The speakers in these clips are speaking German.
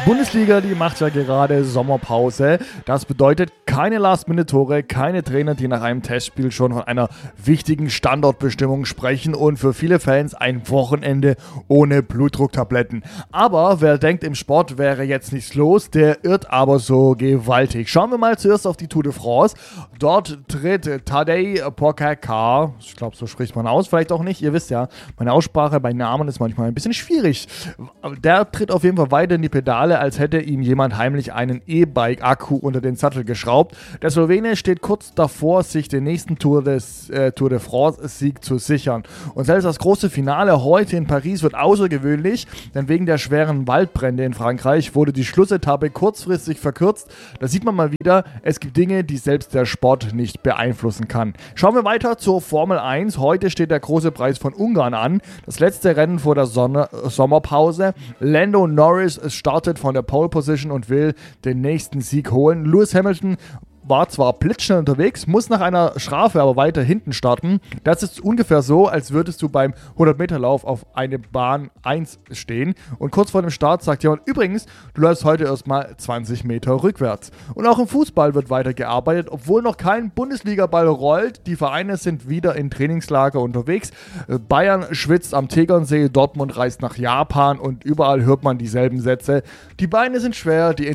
Bundesliga, die macht ja gerade Sommerpause. Das bedeutet keine Last-Minute-Tore, keine Trainer, die nach einem Testspiel schon von einer wichtigen Standortbestimmung sprechen und für viele Fans ein Wochenende ohne Blutdrucktabletten. Aber wer denkt, im Sport wäre jetzt nichts los, der irrt aber so gewaltig. Schauen wir mal zuerst auf die Tour de France. Dort tritt Tadej Pogačar, ich glaube, so spricht man aus, vielleicht auch nicht, ihr wisst ja, meine Aussprache bei Namen ist manchmal ein bisschen schwierig. Der tritt auf jeden Fall weiter in die Pedale, als hätte ihm jemand heimlich einen E-Bike-Akku unter den Sattel geschraubt. Der Slowene steht kurz davor, sich den nächsten Tour de France-Sieg zu sichern. Und selbst das große Finale heute in Paris wird außergewöhnlich, denn wegen der schweren Waldbrände in Frankreich wurde die Schlussetappe kurzfristig verkürzt. Da sieht man mal wieder, es gibt Dinge, die selbst der Sport nicht beeinflussen kann. Schauen wir weiter zur Formel 1. Heute steht der große Preis von Ungarn an. Das letzte Rennen vor der Sommerpause. Lando Norris startet von der Pole Position und will den nächsten Sieg holen. Lewis Hamilton war zwar blitzschnell unterwegs, muss nach einer Strafe aber weiter hinten starten. Das ist ungefähr so, als würdest du beim 100-Meter-Lauf auf eine Bahn 1 stehen und kurz vor dem Start sagt jemand, übrigens, du läufst heute erstmal 20 Meter rückwärts. Und auch im Fußball wird weiter gearbeitet, obwohl noch kein Bundesliga-Ball rollt. Die Vereine sind wieder in Trainingslager unterwegs. Bayern schwitzt am Tegernsee, Dortmund reist nach Japan und überall hört man dieselben Sätze. Die Beine sind schwer, die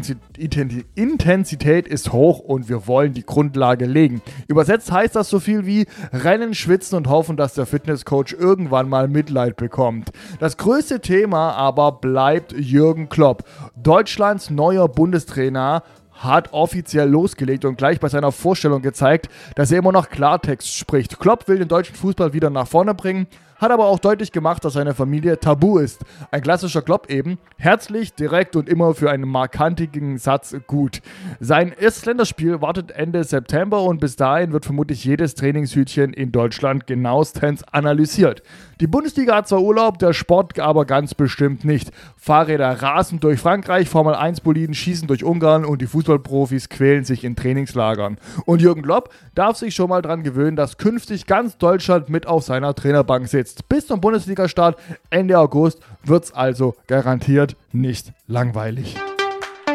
Intensität ist hoch und wir wollen die Grundlage legen. Übersetzt heißt das so viel wie rennen, schwitzen und hoffen, dass der Fitnesscoach irgendwann mal Mitleid bekommt. Das größte Thema aber bleibt Jürgen Klopp. Deutschlands neuer Bundestrainer hat offiziell losgelegt und gleich bei seiner Vorstellung gezeigt, dass er immer noch Klartext spricht. Klopp will den deutschen Fußball wieder nach vorne bringen, hat aber auch deutlich gemacht, dass seine Familie tabu ist. Ein klassischer Klopp eben. Herzlich, direkt und immer für einen markantigen Satz gut. Sein erstes Länderspiel wartet Ende September und bis dahin wird vermutlich jedes Trainingshütchen in Deutschland genauestens analysiert. Die Bundesliga hat zwar Urlaub, der Sport aber ganz bestimmt nicht. Fahrräder rasen durch Frankreich, Formel-1-Boliden schießen durch Ungarn und die Fußballprofis quälen sich in Trainingslagern. Und Jürgen Klopp darf sich schon mal dran gewöhnen, dass künftig ganz Deutschland mit auf seiner Trainerbank sitzt. Bis zum Bundesliga-Start Ende August wird es also garantiert nicht langweilig.